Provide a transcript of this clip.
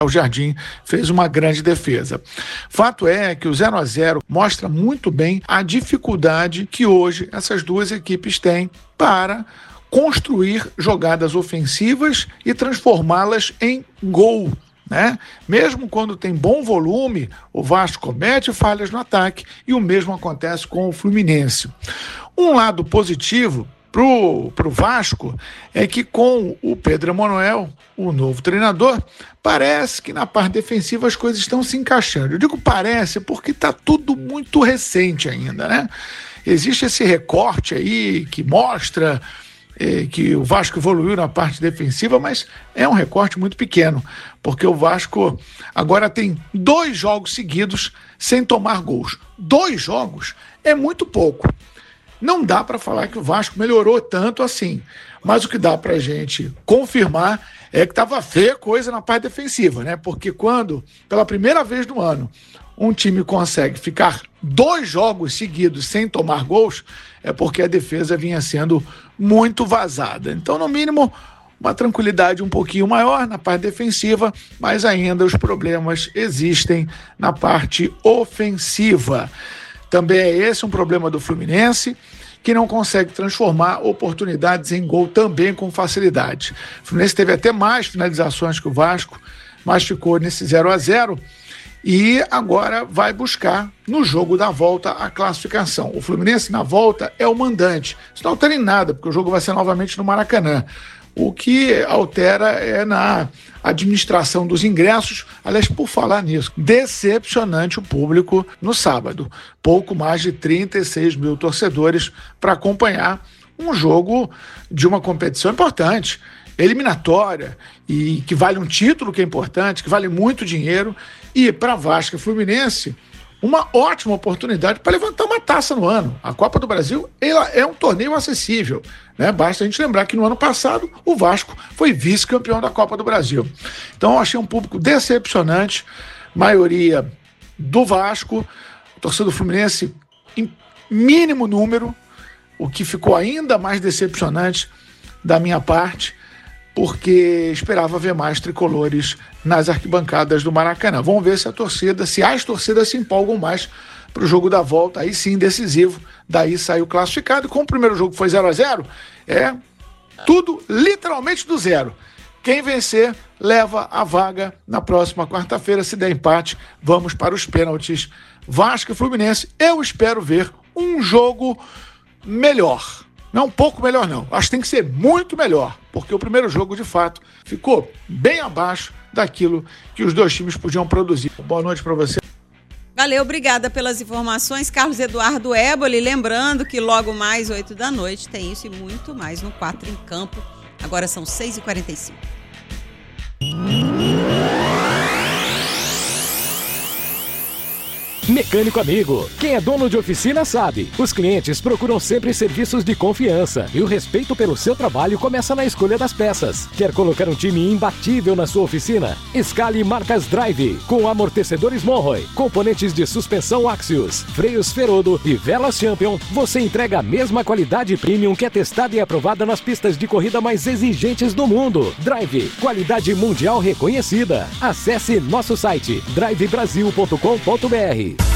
O Jardim fez uma grande defesa. Fato é que o 0-0 mostra muito bem a dificuldade que hoje essas duas equipes têm para construir jogadas ofensivas e transformá-las em gol, né? Mesmo quando tem bom volume, o Vasco comete falhas no ataque e o mesmo acontece com o Fluminense. Um lado positivo pro Vasco é que com o Pedro Emanuel, o novo treinador, parece que na parte defensiva as coisas estão se encaixando. Eu digo parece porque está tudo muito recente ainda, né? Existe esse recorte aí que mostra que o Vasco evoluiu na parte defensiva, mas é um recorte muito pequeno, porque o Vasco agora tem 2 jogos seguidos sem tomar gols. 2 jogos é muito pouco. Não dá para falar que o Vasco melhorou tanto assim, mas o que dá para a gente confirmar é que estava feia coisa na parte defensiva, né? Porque quando, pela primeira vez no ano, um time consegue ficar 2 jogos seguidos sem tomar gols, é porque a defesa vinha sendo muito vazada. Então, no mínimo, uma tranquilidade um pouquinho maior na parte defensiva, mas ainda os problemas existem na parte ofensiva. Também é esse um problema do Fluminense, que não consegue transformar oportunidades em gol também com facilidade. O Fluminense teve até mais finalizações que o Vasco, mas ficou nesse 0-0 e agora vai buscar no jogo da volta a classificação. O Fluminense na volta é o mandante. Isso não altera em nada, porque o jogo vai ser novamente no Maracanã. O que altera é na administração dos ingressos. Aliás, por falar nisso, decepcionante o público no sábado. Pouco mais de 36 mil torcedores para acompanhar um jogo de uma competição importante, eliminatória, e que vale um título que é importante, que vale muito dinheiro, e para Vasco e Fluminense, uma ótima oportunidade para levantar uma taça no ano. A Copa do Brasil ela é um torneio acessível, né? Basta a gente lembrar que no ano passado o Vasco foi vice-campeão da Copa do Brasil. Então eu achei um público decepcionante, maioria do Vasco, torcida do Fluminense em mínimo número, o que ficou ainda mais decepcionante da minha parte, porque esperava ver mais tricolores nas arquibancadas do Maracanã. Vamos ver se as torcidas se empolgam mais para o jogo da volta, aí sim decisivo, daí saiu classificado, e como o primeiro jogo foi 0-0, é tudo literalmente do zero. Quem vencer leva a vaga na próxima quarta-feira. Se der empate, vamos para os pênaltis. Vasco e Fluminense, eu espero ver um jogo melhor. Não um pouco melhor não, acho que tem que ser muito melhor, porque o primeiro jogo de fato ficou bem abaixo daquilo que os dois times podiam produzir. Boa noite para você. Valeu, obrigada pelas informações, Carlos Eduardo Éboli. Lembrando que logo mais 8 da noite tem isso e muito mais no 4 em Campo. Agora são 6h45. Mecânico Amigo. Quem é dono de oficina sabe. Os clientes procuram sempre serviços de confiança e o respeito pelo seu trabalho começa na escolha das peças. Quer colocar um time imbatível na sua oficina? Escale marcas Drive, com amortecedores Monroe, componentes de suspensão Axios, freios Ferodo e velas Champion. Você entrega a mesma qualidade premium que é testada e aprovada nas pistas de corrida mais exigentes do mundo. Drive, qualidade mundial reconhecida. Acesse nosso site drivebrasil.com.br.